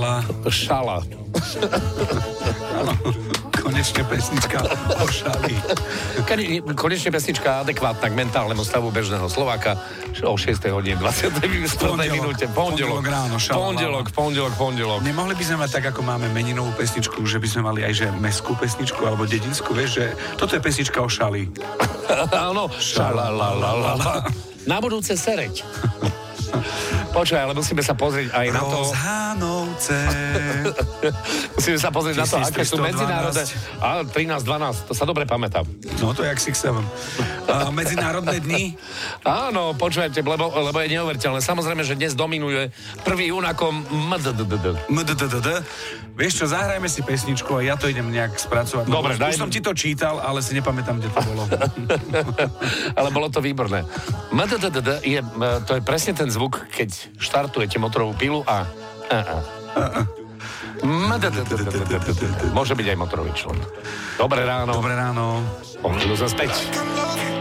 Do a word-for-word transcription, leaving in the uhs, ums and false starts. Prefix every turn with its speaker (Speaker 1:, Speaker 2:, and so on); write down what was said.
Speaker 1: Šala.
Speaker 2: Šala.
Speaker 1: Áno, konečne pesnička o šali.
Speaker 2: Konečne pesnička adekvátna k mentálnemu stavu bežného Slováka o šiestej hodine dvadsiatej minúte. Pondelok.
Speaker 1: Pondelok ráno, šala.
Speaker 2: Pondelok, pondelok, pondelok.
Speaker 1: Nemohli by sme mať tak, ako máme meninovú pesničku, že by sme mali aj že mestskú pesničku alebo dedinskú, vieš, že toto je pesnička o šali.
Speaker 2: Áno. Šalalalala. Na budúce sereď. Počkaj, ale musíme sa pozrieť aj na to...
Speaker 1: Rozhánovce.
Speaker 2: Musíme sa pozrieť na to, aké sú medzinárodné... Áno, trinásť dvanásť, to sa dobre pamätám.
Speaker 1: No to je jak Six Seven. Uh, medzinárodné dni.
Speaker 2: Áno, počujete, lebo, lebo je neuveriteľné. Samozrejme, že dnes dominuje prvý jún ako M D D D.
Speaker 1: M D D D. Vieš čo, zahrajme si pesničku a ja to idem nejak spracovať.
Speaker 2: Dobre, daj.
Speaker 1: Už som ti to čítal, ale si nepamätám, kde to bolo.
Speaker 2: Ale bolo to výborné. M D D D je, to je presne ten zvuk, keď štartujete motorovú pilu a... Môže byť aj motorový člen. Dobré ráno.
Speaker 1: Dobré ráno.
Speaker 2: O chvíľu sa späť.